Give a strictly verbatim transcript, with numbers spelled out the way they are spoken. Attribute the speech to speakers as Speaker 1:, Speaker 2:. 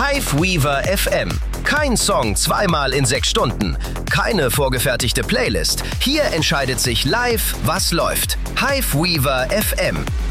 Speaker 1: Hiveweaver F M. Kein Song zweimal in sechs Stunden. Keine vorgefertigte Playlist. Hier entscheidet sich live, was läuft. Hiveweaver F M.